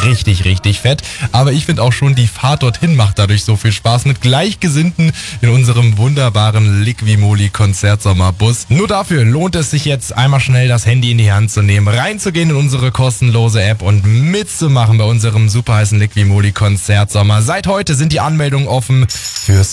richtig, richtig fett. Aber ich finde auch schon, die Fahrt dorthin macht dadurch so viel Spaß mit Gleichgesinnten in unserem wunderbaren Liqui-Moly-Konzertsommerbus. Nur dafür lohnt es sich jetzt einmal schnell das Handy in die Hand zu nehmen, reinzugehen in unsere kostenlose App und mitzumachen bei unserem super heißen Liqui-Moly-Konzertsommer. Seit heute sind die Anmeldungen offen fürs